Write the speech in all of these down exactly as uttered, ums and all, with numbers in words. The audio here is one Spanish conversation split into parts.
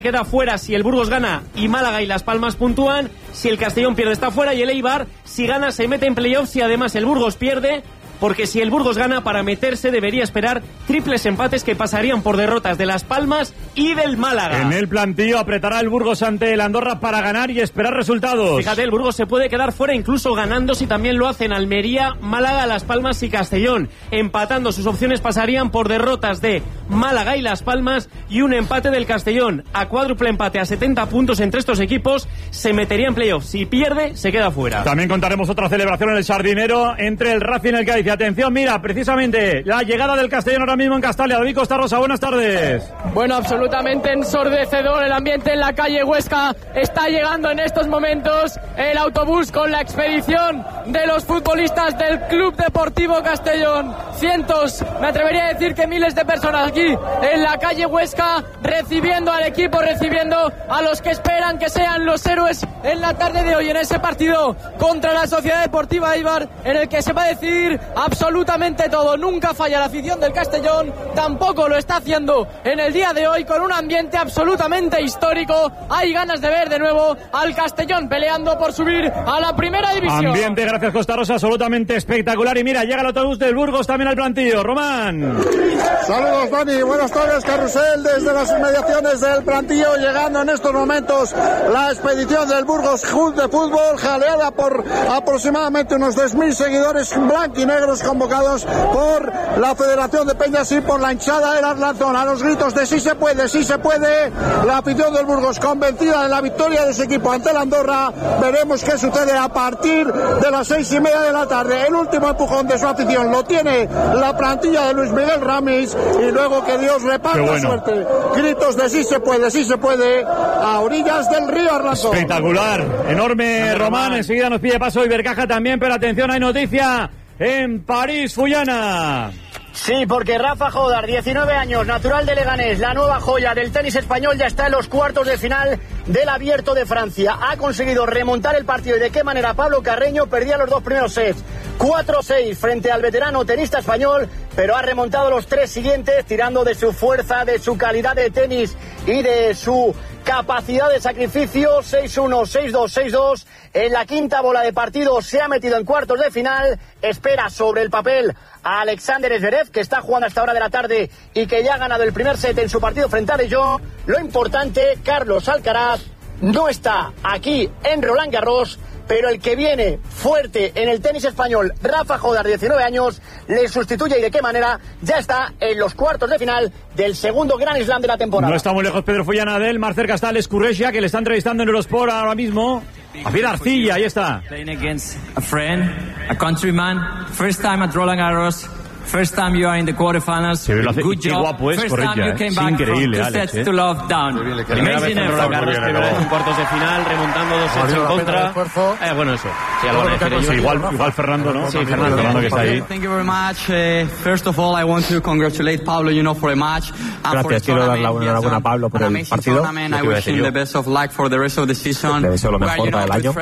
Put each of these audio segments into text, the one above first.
queda fuera si el Burgos gana y Málaga y Las Palmas puntúan. Si el Castellón pierde está fuera y el Eibar, si gana, se mete en playoffs. Y además el Burgos pierde, porque si el Burgos gana, para meterse debería esperar triples empates que pasarían por derrotas de Las Palmas y del Málaga. En el plantío apretará el Burgos ante el Andorra para ganar y esperar resultados. Fíjate, el Burgos se puede quedar fuera incluso ganando si también lo hacen Almería, Málaga, Las Palmas y Castellón. Empatando, sus opciones pasarían por derrotas de Málaga y Las Palmas y un empate del Castellón. A cuádruple empate a setenta puntos entre estos equipos, se metería en playoff. Si pierde, se queda fuera. También contaremos otra celebración en el Sardinero entre el Racing y el Cádiz. Atención, mira, precisamente la llegada del Castellón ahora mismo en Castalia. David Costa Rosa, buenas tardes. Bueno, absolutamente ensordecedor el ambiente en la calle Huesca. Está llegando en estos momentos el autobús con la expedición de los futbolistas del Club Deportivo Castellón. Cientos, me atrevería a decir que miles de personas aquí en la calle Huesca recibiendo al equipo, recibiendo a los que esperan que sean los héroes en la tarde de hoy en ese partido contra la Sociedad Deportiva Eibar, en el que se va a decidir absolutamente todo. Nunca falla la afición del Castellón, tampoco lo está haciendo en el día de hoy, con un ambiente absolutamente histórico. Hay ganas de ver de nuevo al Castellón peleando por subir a la primera división. Ambiente, gracias Costa Rosa, absolutamente espectacular. Y mira, llega el autobús del Burgos también al plantillo. Román. Saludos, Dani, buenas tardes. Carrusel desde las inmediaciones del plantillo, llegando en estos momentos la expedición del Burgos Club de Fútbol, jaleada por aproximadamente unos tres mil seguidores blanquinegros convocados por la Federación de Peñas y por la hinchada del Arlanzón. A los gritos de sí se puede, sí se puede, la afición del Burgos convencida de la victoria de su equipo ante el Andorra. Veremos qué sucede a partir de las seis y media de la tarde. El último empujón de su afición lo tiene la plantilla de Luis Miguel Ramis, y luego que Dios reparta bueno. suerte. Gritos de sí se puede, sí se puede, a orillas del río Arlanzón. Espectacular, enorme Román. Enseguida nos pide paso Ibercaja también, pero atención, hay noticia en París, Fullana. Sí, porque Rafa Jodar, diecinueve años, natural de Leganés, la nueva joya del tenis español, ya está en los cuartos de final del Abierto de Francia. Ha conseguido remontar el partido. ¿Y de qué manera? Pablo Carreño perdía los dos primeros sets, cuatro seis frente al veterano tenista español, pero ha remontado los tres siguientes, tirando de su fuerza, de su calidad de tenis y de su capacidad de sacrificio. Seis uno, seis dos, seis dos. En la quinta bola de partido se ha metido en cuartos de final. Espera sobre el papel a Alexander Zverev, que está jugando a esta hora de la tarde y que ya ha ganado el primer set en su partido frente a De Jong. Lo importante, Carlos Alcaraz no está aquí en Roland Garros, pero el que viene fuerte en el tenis español, Rafa Jodar, diecinueve años, le sustituye. ¿Y de qué manera? Ya está en los cuartos de final del segundo Grand Slam de la temporada. No está muy lejos Pedro Fullana de él, más cerca está Alex Curresia, que le está entrevistando en Eurosport ahora mismo. Javier Arcilla, ahí está. Playing against a friend, a countryman, first time at Roland Garros. First time you are in the quarterfinals. Sí, lo hace, Good qué job. guapo es, First Correia, time you eh. came Es back increíble, from two Alex, sets eh. to love down. Primera vez en Roland Garros, primera vez en cuartos de final, remontando dos sets en contra. Eh, bueno, eso. Sí, ya lo van a decir ellos. Sí, igual, igual Fernando, ¿no? Sí, Fernando, Fernando que está ahí. Thank you very much. Uh, first of all, I want to congratulate Pablo, you know, for a match. Gracias, quiero dar la enhorabuena a Pablo por el partido. I wish him the best of luck for the rest of the season. Le deseo lo mejor para el año.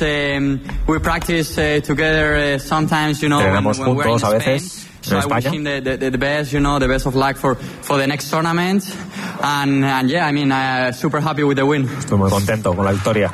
We practice together sometimes, you know, entrenamos juntos a veces. So I wish him the, the, the best, you know, the best of luck for, for the next tournament. And, and yeah, I mean, I'm super happy with the win. Estoy muy contento con la victoria.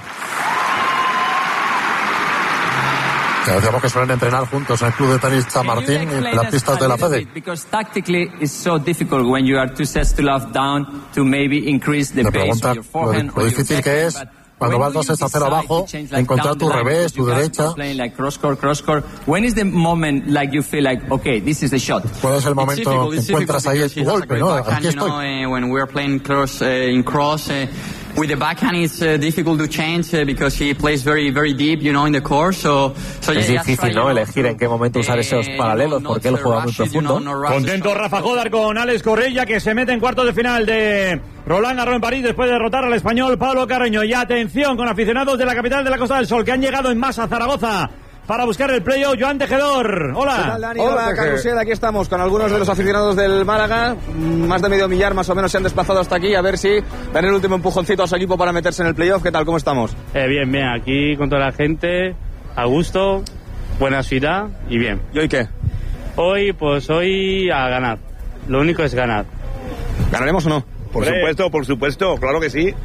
Te decíamos que suelen entrenar juntos en el Club de Tenis Chamartín y en las pistas de la Fede. Because tactically it's so difficult when you are two sets to love down to maybe increase the pace of your forehand. Lo difícil que es cuando vas dos sets a cero abajo, encontrar tu revés, tu derecha. When is the moment like you feel like, okay, this is the shot? ¿Cuál es el momento que encuentras ahí tu golpe, no? Aquí estoy. When we are playing cross in cross. With the backhand, it's uh, difficult to change uh, because he plays very, very deep, you know, in the court. So, so es yeah, difícil, ¿no? Elegir en qué momento usar esos paralelos porque él juega muy profundo. Contento Rafa Jodar con Alex Correia, que se mete en cuartos de final de Roland Garros en París después de derrotar al español Pablo Carreño. Y atención con aficionados de la capital de la Costa del Sol que han llegado en masa a Zaragoza para buscar el playoff. Joan Tejedor, hola. ¿Qué tal, Dani? Hola, Carrusel, aquí estamos con algunos de los aficionados del Málaga. Más de medio millar más o menos se han desplazado hasta aquí a ver si dan el último empujoncito a su equipo para meterse en el playoff. ¿Qué tal? ¿Cómo estamos? Eh, bien, bien, aquí con toda la gente, a gusto, buena ciudad y bien. ¿Y hoy qué? Hoy, pues hoy a ganar. Lo único es ganar. ¿Ganaremos o no? Por supuesto, por supuesto, claro que sí.